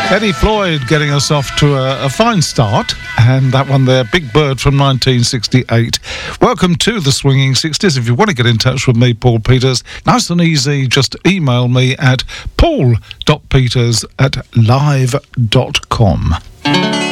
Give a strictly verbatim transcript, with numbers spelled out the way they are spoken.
Eddie Floyd getting us off to a, a fine start, and that one there, Big Bird from nineteen sixty-eight. Welcome to the Swinging sixties. If you want to get in touch with me, Paul Peters, nice and easy, just email me at paul dot peters at live dot com.